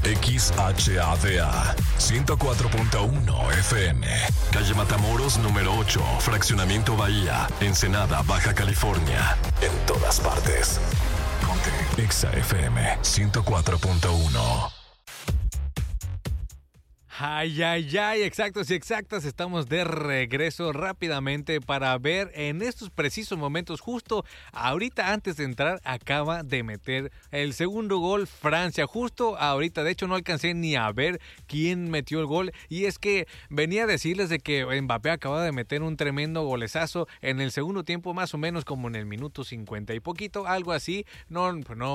XHADA 104.1 FM. Calle Matamoros, número 8, Fraccionamiento Bahía, Ensenada, Baja California. En todas partes. Ponte Exa FM 104.1. Ay, exactos y exactas, estamos de regreso rápidamente para ver en estos precisos momentos, justo ahorita antes de entrar, acaba de meter el segundo gol Francia, justo ahorita, de hecho no alcancé ni a ver quién metió el gol, y es que venía a decirles de que Mbappé acaba de meter un tremendo golezazo en el segundo tiempo, más o menos como en el minuto 50 y poquito, algo así, no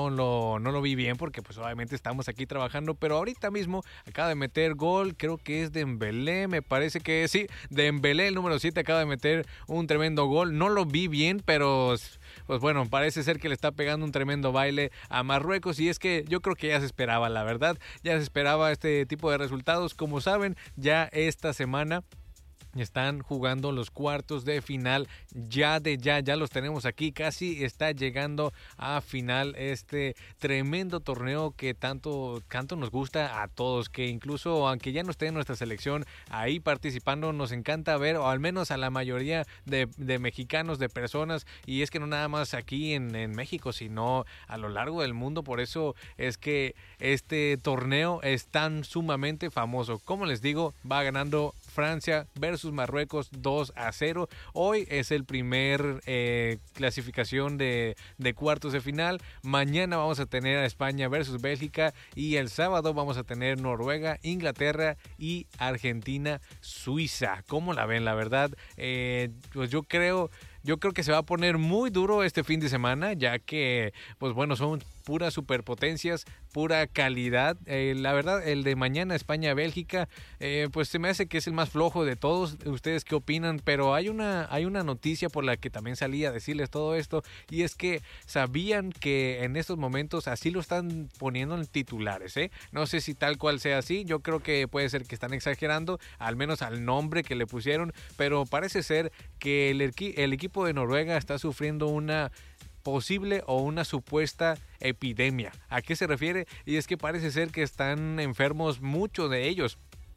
lo vi bien porque pues obviamente estamos aquí trabajando, pero ahorita mismo acaba de meter gol. Creo que es Dembélé, me parece que sí, Dembélé, el número 7, acaba de meter un tremendo gol. No lo vi bien, pero pues bueno, parece ser que le está pegando un tremendo baile a Marruecos, y es que yo creo que ya se esperaba, la verdad, ya se esperaba este tipo de resultados. Como saben, ya esta semana están jugando los cuartos de final, ya los tenemos aquí, casi está llegando a final este tremendo torneo que tanto nos gusta a todos, que incluso aunque ya no esté en nuestra selección ahí participando, nos encanta ver, o al menos a la mayoría de mexicanos, de personas, y es que no nada más aquí en México, sino a lo largo del mundo. Por eso es que este torneo es tan sumamente famoso. Como les digo, va ganando Francia versus Marruecos 2-0. Hoy es el primer clasificación de cuartos de final. Mañana vamos a tener a España versus Bélgica, y el sábado vamos a tener Noruega, Inglaterra y Argentina, Suiza. ¿Cómo la ven? La verdad, pues yo creo que se va a poner muy duro este fin de semana, ya que, pues bueno, son puras superpotencias, pura calidad. La verdad, el de mañana, España-Bélgica, pues se me hace que es el más flojo de todos. ¿Ustedes qué opinan? Pero hay una noticia por la que también salí a decirles todo esto, y es que sabían que en estos momentos así lo están poniendo en titulares, ¿eh? No sé si tal cual sea así, yo creo que puede ser que están exagerando, al menos al nombre que le pusieron, pero parece ser que el equipo de Noruega está sufriendo una posible o una supuesta epidemia. ¿A qué se refiere? Y es que parece ser que están enfermos muchos de ellos.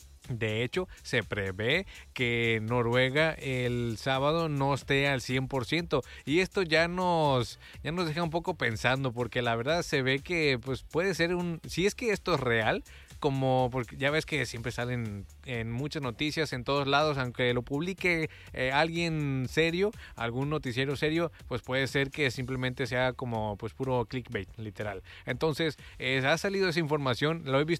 De hecho, se prevé que Noruega el sábado no esté al 100%, y esto ya nos deja un poco pensando, porque la verdad se ve que pues puede ser si es que esto es real, como porque ya ves que siempre salen en muchas noticias en todos lados, aunque lo publique alguien serio, algún noticiero serio, pues puede ser que simplemente sea como pues puro clickbait, literal. Entonces ha salido esa información, lo he